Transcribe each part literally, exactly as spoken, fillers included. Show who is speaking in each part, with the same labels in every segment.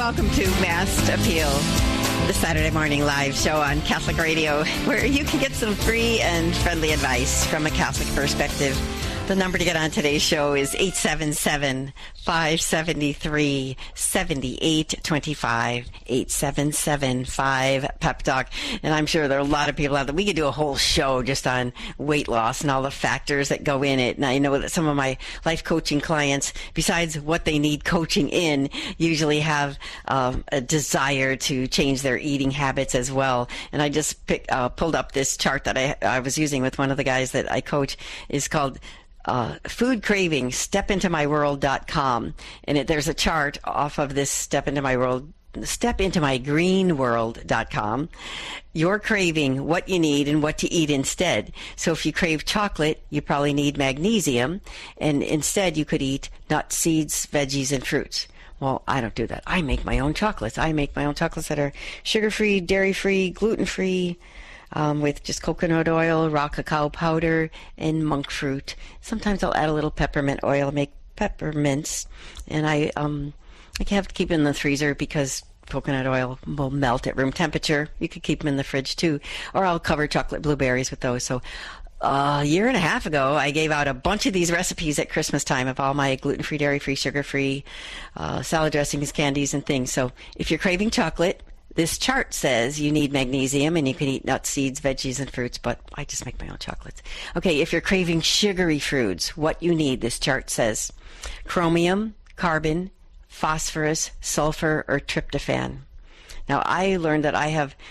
Speaker 1: welcome to Mass Appeal, the Saturday morning live show on Catholic Radio, where you can get some free and friendly advice from a Catholic perspective. The number to get on today's show is eight seven seven, five seven three, seven eight two five, eight seven seven, five, P E P Talk. And I'm sure there are a lot of people out there. We could do a whole show just on weight loss and all the factors that go in it. And I know that some of my life coaching clients, besides what they need coaching in, usually have um, a desire to change their eating habits as well. And I just pick, uh, pulled up this chart that I, I was using with one of the guys that I coach. Is called Uh, food craving, step into my world dot com. And it, there's a chart off of this step into my world, step into my green world dot com. You're craving what you need and what to eat instead. So if you crave chocolate, you probably need magnesium. And instead you could eat nuts, seeds, veggies, and fruits. Well, I don't do that. I make my own chocolates. I make my own chocolates that are sugar-free, dairy-free, gluten-free, Um, with just coconut oil, raw cacao powder, and monk fruit. Sometimes I'll add a little peppermint oil, make peppermints, and I um, I have to keep them in the freezer because coconut oil will melt at room temperature. You could keep them in the fridge too, or I'll cover chocolate blueberries with those. So uh, a year and a half ago, I gave out a bunch of these recipes at Christmas time of all my gluten-free, dairy-free, sugar-free uh, salad dressings, candies, and things. So if you're craving chocolate, this chart says you need magnesium and you can eat nuts, seeds, veggies, and fruits, but I just make my own chocolates. Okay, if you're craving sugary foods, what you need, this chart says chromium, carbon, phosphorus, sulfur, or tryptophan. Now, I learned that I have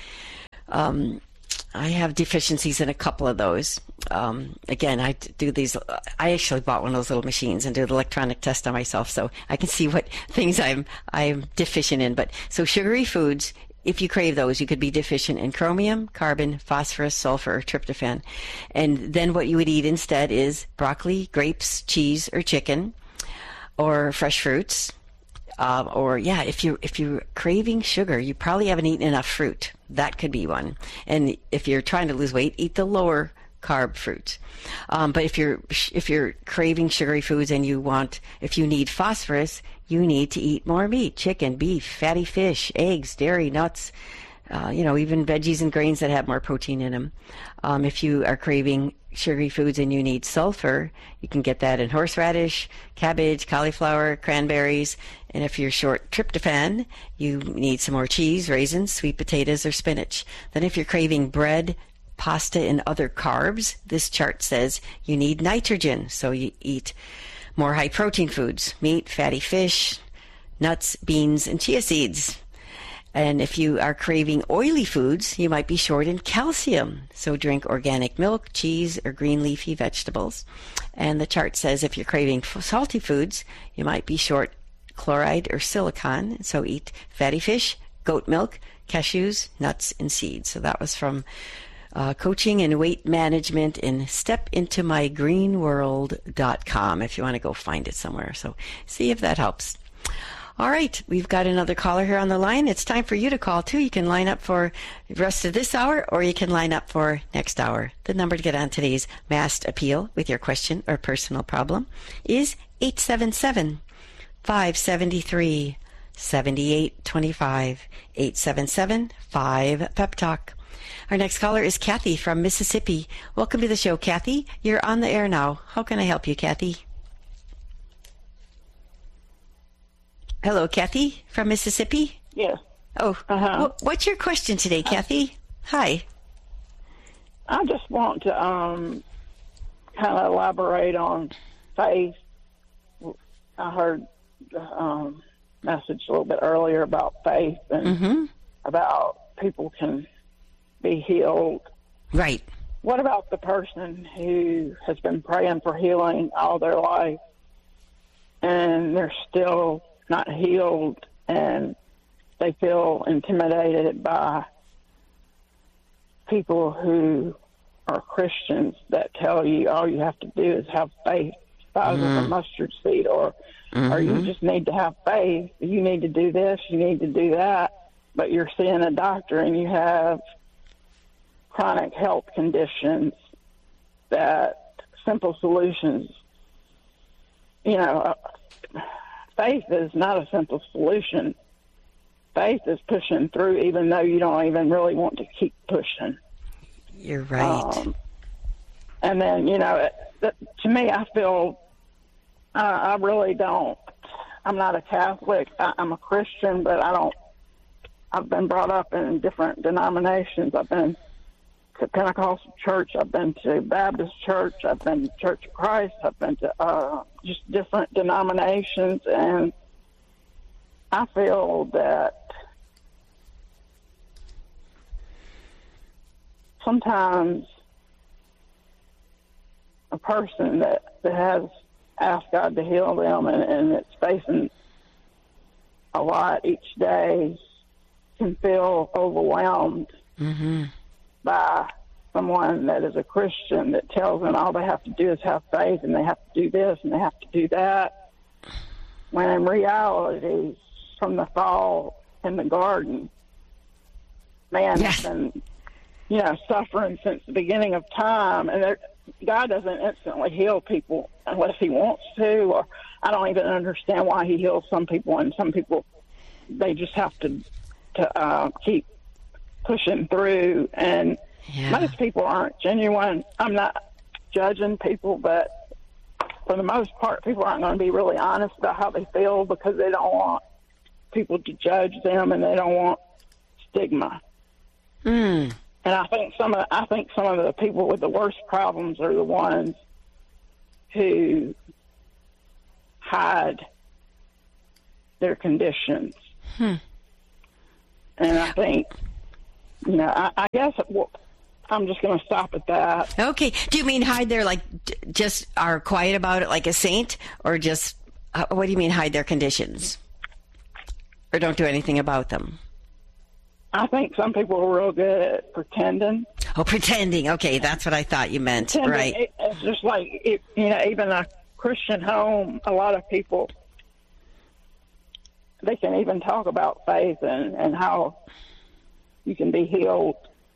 Speaker 1: um, I have deficiencies in a couple of those. Um, again, I do these, I actually bought one of those little machines and do the electronic test on myself so I can see what things I'm I'm deficient in. But so sugary foods, if you crave those, you could be deficient in chromium, carbon, phosphorus, sulfur, or tryptophan. And then what you would eat instead is broccoli, grapes, cheese, or chicken, or fresh fruits. Uh, or yeah, if you if you're craving sugar, you probably haven't eaten enough fruit. That could be one. And if you're trying to lose weight, eat the lower carb fruit. Um, but if you're if you're craving sugary foods and you want, if you need phosphorus, you need to eat more meat, chicken, beef, fatty fish, eggs, dairy, nuts, uh, you know, even veggies and grains that have more protein in them. Um, if you are craving sugary foods and you need sulfur, you can get that in horseradish, cabbage, cauliflower, cranberries. And if you're short tryptophan, you need some more cheese, raisins, sweet potatoes, or spinach. Then if you're craving bread, pasta, and other carbs, this chart says you need nitrogen. So you eat more high-protein foods, meat, fatty fish, nuts, beans, and chia seeds. And if you are craving oily foods, you might be short in calcium. So drink organic milk, cheese, or green leafy vegetables. And the chart says if you're craving salty foods, you might be short chloride or silicon. So eat fatty fish, goat milk, cashews, nuts, and seeds. So that was from uh, Coaching and Weight Management in step into my green world dot com if you want to go find it somewhere. So see if that helps. All right, we've got another caller here on the line. It's time for you to call, too. You can line up for the rest of this hour, or you can line up for next hour. The number to get on today's Mass Appeal with your question or personal problem is eight seven seven, five seven three, seven eight two five, eight seven seven, five, Pep Talk. Our next caller is Kathy from Mississippi. Welcome to the show, Kathy. You're on the air now. How can I help you, Kathy? Hello, Kathy from Mississippi?
Speaker 2: Yes.
Speaker 1: Oh,
Speaker 2: uh-huh.
Speaker 1: What's your question today, Kathy? Hi.
Speaker 2: I just want to um, kind of elaborate on faith. I heard the um, message a little bit earlier about faith and
Speaker 1: mm-hmm.
Speaker 2: about people can be healed.
Speaker 1: Right.
Speaker 2: What about the person who has been praying for healing all their life and they're still not healed and they feel intimidated by people who are Christians that tell you all you have to do is have faith, size mm-hmm. of a mustard seed, or mm-hmm. or you just need to have faith. You need to do this, you need to do that, but you're seeing a doctor and you have chronic health conditions that simple solutions, you know, faith is not a simple solution. faith is pushing through, even though you don't even really want to keep pushing.
Speaker 1: You're right.
Speaker 2: Um, and then, you know, it, it, to me, I feel uh, I really don't. I'm not a Catholic. I, I'm a Christian, but I don't. I've been brought up in different denominations. I've been to Pentecostal church. I've been to Baptist church. I've been to Church of Christ. I've been to uh, just different denominations, and I feel that sometimes a person that, that has asked God to heal them and, and it's facing a lot each day can feel overwhelmed
Speaker 1: mm-hmm.
Speaker 2: by someone that is a Christian that tells them all they have to do is have faith and they have to do this and they have to do that. When in reality, from the fall in the garden, man
Speaker 1: yes.
Speaker 2: has been, you know, suffering since the beginning of time. And God doesn't instantly heal people unless he wants to, or I don't even understand why he heals some people, and some people, they just have to to uh, keep pushing through. And
Speaker 1: yeah.
Speaker 2: most people aren't genuine. I'm not judging people, but for the most part, people aren't going to be really honest about how they feel because they don't want people to judge them and they don't want stigma.
Speaker 1: Mm.
Speaker 2: And I think some of I think some of the people with the worst problems are the ones who hide their conditions.
Speaker 1: Hmm.
Speaker 2: And I think, you know, I, I guess well, I'm just going to stop at that.
Speaker 1: Okay. Do you mean hide their, like, d- just are quiet about it like a saint, or just, uh, what do you mean hide their conditions? Or don't do anything about them?
Speaker 2: I think some people are real good at pretending.
Speaker 1: Oh, pretending. Okay, that's what I thought you meant.
Speaker 2: Pretending,
Speaker 1: right.
Speaker 2: It, it's just like, it, you know, even a Christian home, a lot of people, they can even talk about faith and, and how you can be healed.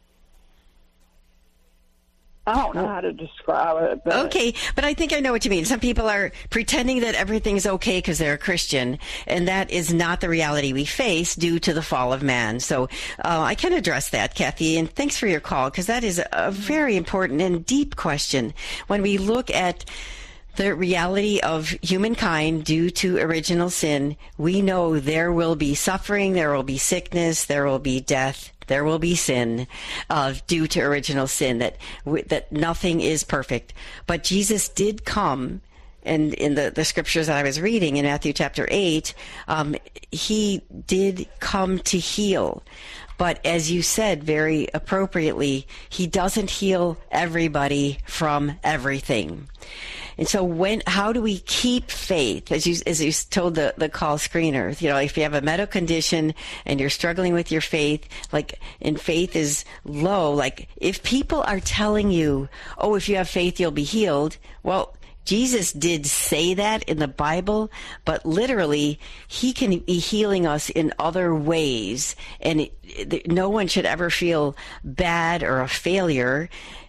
Speaker 2: I don't know how to describe it. But
Speaker 1: okay, but I think I know what you mean. Some people are pretending that everything's okay because they're a Christian, and that is not the reality we face due to the fall of man. So uh, I can address that, Kathy, and thanks for your call, because that is a very important and deep question. When we look at the reality of humankind due to original sin, we know there will be suffering, there will be sickness, there will be death, there will be sin uh, due to original sin, that that nothing is perfect. But Jesus did come, and in the, the scriptures that I was reading in Matthew chapter eight, um, he did come to heal. But as you said very appropriately, he doesn't heal everybody from everything. And so when, how do we keep faith? As you, as you told the, the call screener, you know, if you have a medical condition and you're struggling with your faith, like, and faith is low, like, if people are telling you, oh, if you have faith, you'll be healed, well, Jesus did say that in the Bible, but literally, he can be healing us in other ways, and it, it, no one should ever feel bad or a failure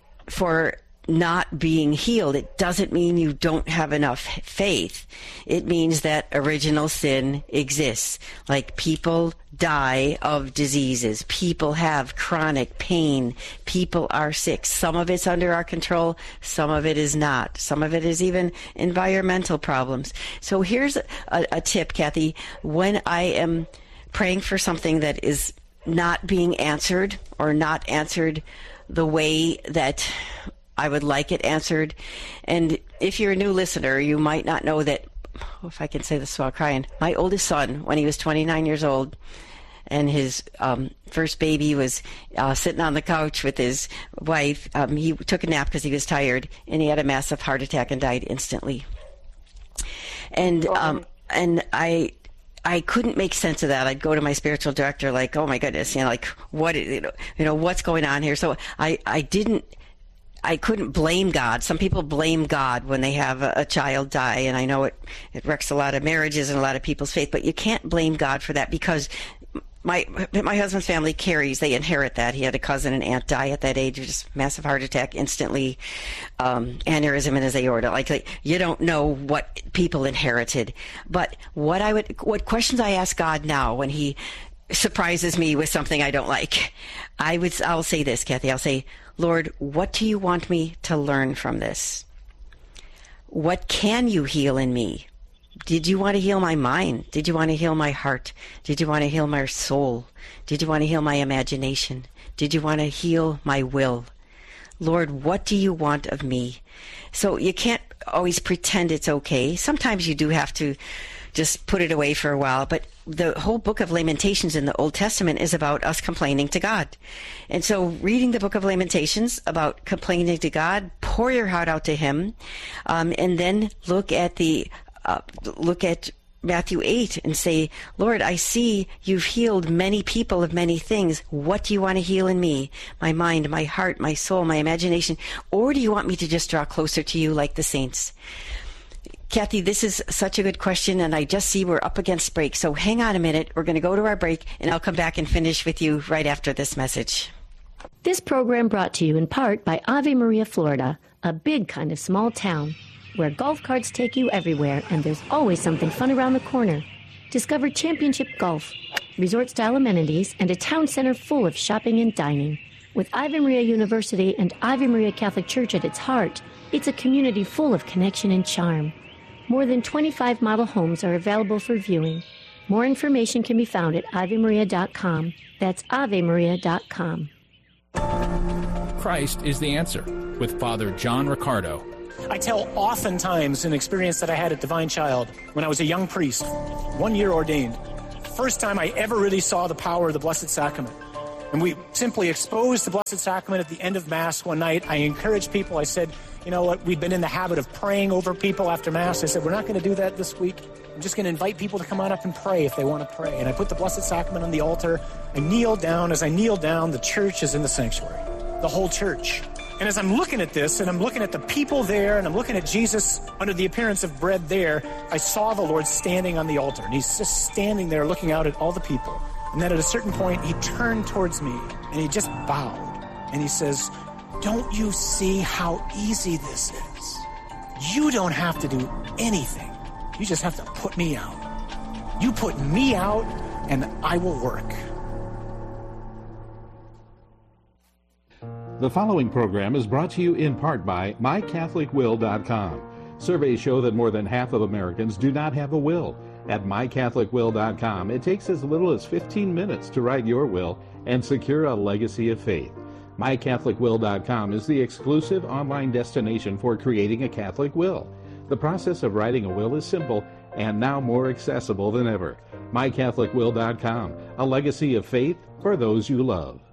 Speaker 1: for not being healed. It doesn't mean you don't have enough faith. It means that original sin exists. Like, people die of diseases. People have chronic pain. People are sick. Some of it's under our control. Some of it is not. Some of it is even environmental problems. So here's a, a tip, Kathy. When I am praying for something that is not being answered, or not answered the way that I would like it answered. And if you're a new listener, you might not know that, if I can say this while crying, my oldest son, when he was twenty-nine years old, and his um, first baby was uh, sitting on the couch with his wife, um, he took a nap because he was tired, and he had a massive heart attack and died instantly. And um, and I... I couldn't make sense of that. I'd go to my spiritual director like, oh my goodness, you know, like, what, you know, you know what's going on here? So I, I didn't, I couldn't blame God. Some people blame God when they have a, a child die, and I know it, it wrecks a lot of marriages and a lot of people's faith, but you can't blame God for that, because my my husband's family carries, they inherit that. He had a cousin and aunt die at that age, just massive heart attack, instantly, um, aneurysm in his aorta. Like, like, you don't know what people inherited. But what I would, what questions I ask God now when he surprises me with something I don't like, I would, I'll say this, Kathy, I'll say, Lord, what do you want me to learn from this? What can you heal in me? Did you want to heal my mind? Did you want to heal my heart? Did you want to heal my soul? Did you want to heal my imagination? Did you want to heal my will? Lord, what do you want of me? So you can't always pretend it's okay. Sometimes you do have to just put it away for a while. But the whole book of Lamentations in the Old Testament is about us complaining to God. And so reading the book of Lamentations about complaining to God, pour your heart out to him, um, and then look at the uh, look at Matthew eight and say, Lord, I see you've healed many people of many things. What do you want to heal in me? My mind, my heart, my soul, my imagination? Or do you want me to just draw closer to you like the saints? Kathy, this is such a good question, and I just see we're up against break. So hang on a minute. We're going to go to our break, and I'll come back and finish with you right after this message.
Speaker 3: This program brought to you in part by Ave Maria, Florida, a big kind of small town where golf carts take you everywhere, and there's always something fun around the corner. Discover championship golf, resort-style amenities, and a town center full of shopping and dining. With Ave Maria University and Ave Maria Catholic Church at its heart, it's a community full of connection and charm. More than twenty-five model homes are available for viewing. More information can be found at ave maria dot com. That's ave maria dot com.
Speaker 4: Christ is the answer with Father John Riccardo.
Speaker 5: I tell oftentimes an experience that I had at Divine Child when I was a young priest, one year ordained. First time I ever really saw the power of the Blessed Sacrament. And we simply exposed the Blessed Sacrament at the end of Mass one night. I encouraged people. I said, you know what, we've been in the habit of praying over people after Mass. I said, we're not going to do that this week. I'm just going to invite people to come on up and pray if they want to pray. And I put the Blessed Sacrament on the altar. I kneel down. As I kneel down, the church is in the sanctuary, the whole church. And as I'm looking at this, and I'm looking at the people there, and I'm looking at Jesus under the appearance of bread there, I saw the Lord standing on the altar. And he's just standing there looking out at all the people. And then at a certain point, he turned towards me, and he just bowed. And he says, don't you see how easy this is? You don't have to do anything. You just have to put me out. You put me out, and I will work.
Speaker 6: The following program is brought to you in part by my catholic will dot com. Surveys show that more than half of Americans do not have a will. At my catholic will dot com, it takes as little as fifteen minutes to write your will and secure a legacy of faith. my catholic will dot com is the exclusive online destination for creating a Catholic will. The process of writing a will is simple and now more accessible than ever. my catholic will dot com, a legacy of faith for those you love.